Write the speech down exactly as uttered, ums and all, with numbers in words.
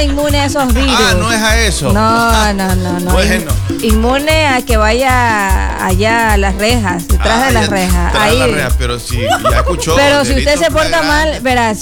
inmune a esos virus. Ah, no es a eso. No, no, no, no. Bueno. Inmune a que vaya allá a las rejas, detrás Ah, de las ya, rejas. Tras Ahí. las rejas, pero si ya escuchó. Pero si usted delito se porta flagrante. mal, verás,